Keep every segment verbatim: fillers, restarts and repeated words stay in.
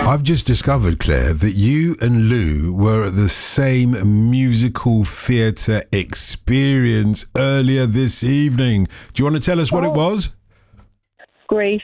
I've just discovered, Claire, that you and Lou were at the same musical theatre experience earlier this evening. Do you want to tell us what oh. it was? Grease.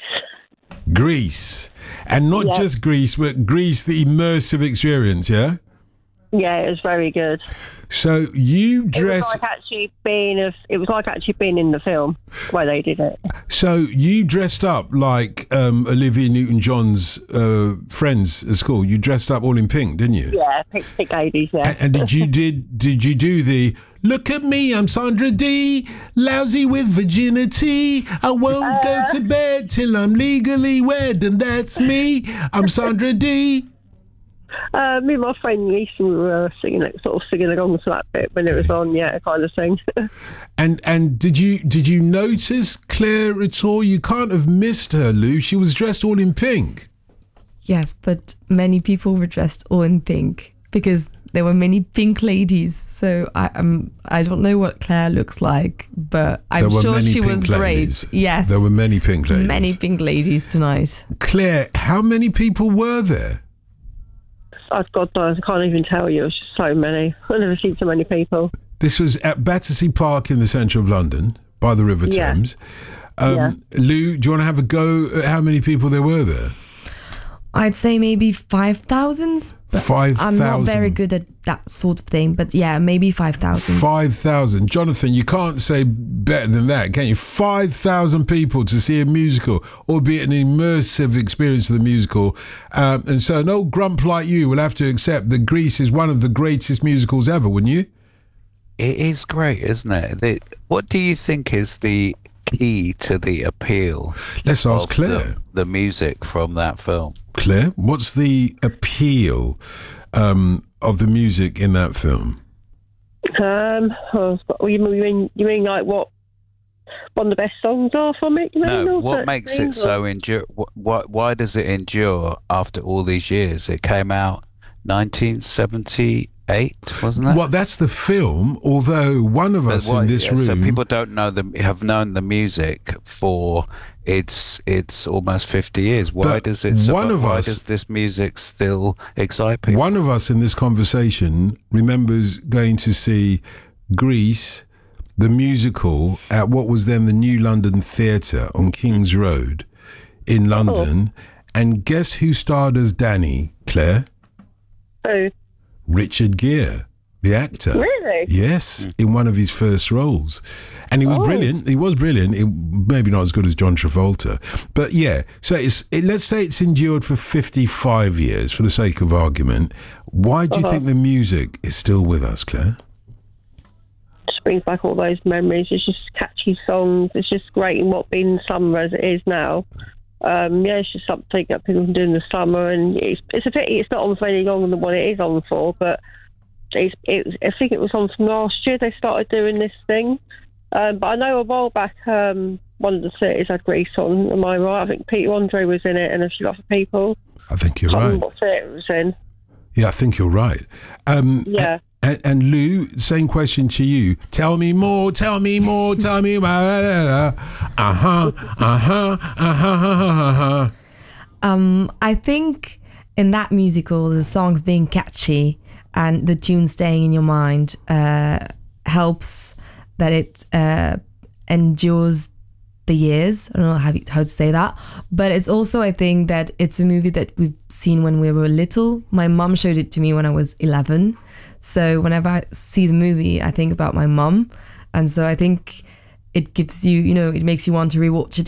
Grease. And not yeah. just Grease, but Grease, the immersive experience, yeah? Yeah, it was very good. So you dress... It was like actually being a, It was like actually being in the film where they did it. So you dressed up like um, Olivia Newton-John's uh, friends at school. You dressed up all in pink, didn't you? Yeah, pink, pink ladies, yeah. And, and did you did did you do the look at me, I'm Sandra Dee, lousy with virginity. I won't uh, go to bed till I'm legally wed, and that's me. I'm Sandra Dee. Uh, me and my friend Lisa were uh, singing it, sort of singing along to that bit when it was on, yeah, kind of thing. and and did you did you notice Claire at all? You can't have missed her, Lou. She was dressed all in pink. Yes, but many people were dressed all in pink because there were many pink ladies. So I um I don't know what Claire looks like, but I'm sure she was ladies. great. Yes, there were many pink ladies. Many pink ladies tonight. Claire, how many people were there? Oh, God knows, I can't even tell you. It's just so many. I've never seen so many people. This was at Battersea Park in the centre of London, by the River yeah. Thames. Um, yeah. Lou, do you want to have a go at how many people there were there? I'd say maybe five thousand. five thousand. I'm not very good at that sort of thing, but yeah, maybe five thousand. five thousand. Jonathan, you can't say better than that, can you? five thousand people to see a musical, albeit an immersive experience of the musical. Um, and so an old grump like you will have to accept that Grease is one of the greatest musicals ever, wouldn't you? It is great, isn't it? The, what do you think is the key to the appeal? Let's ask Claire. The, the music from that film. Claire, what's the appeal um, of the music in that film? Um, oh, you mean you mean like what one of the best songs are from it? You no, mean, what makes it so endure? Why, why does it endure after all these years? It came out nineteen seventy-eight, wasn't it? Well, that's the film. Although one of us what, in this yeah, room, so people don't know the have known the music for it's it's almost fifty years. Why but does it? So one of why us, does this music still excite people? One of us in this conversation remembers going to see Grease, the musical, at what was then the New London Theatre on King's Road in London. Oh. And guess who starred as Danny, Claire? Who? Richard Gere, the actor. Really? Yes, in one of his first roles. And he was oh. brilliant. He was brilliant. It, maybe not as good as John Travolta. But yeah, so it's it, let's say it's endured for fifty-five years for the sake of argument. Why do you uh-huh. think the music is still with us, Claire? Just brings back all those memories. It's just catchy songs. It's just great in what being summer as it is now. Um, yeah, it's just something that people can do in the summer, and it's it's a pity it's not on for any longer than what it is on for. But it's, it, I think it was on from last year they started doing this thing. Um, but I know a while back um, one of the theatres had Grease on. Am I right? I think Peter Andre was in it, and a few other people. I think you're I right. What theatre it was in? Yeah, I think you're right. Um, yeah. And, and Lou, same question to you. Tell me more, tell me more, tell me more. Uh-huh, uh-huh, uh-huh, uh-huh. Um, I think in that musical, the songs being catchy and the tune staying in your mind uh, helps that it uh, endures the years. I don't know how, how to say that. But it's also, I think, that it's a movie that we've seen when we were little. My mum showed it to me when I was eleven. So whenever I see the movie, I think about my mum. And so I think it gives you, you know, it makes you want to rewatch it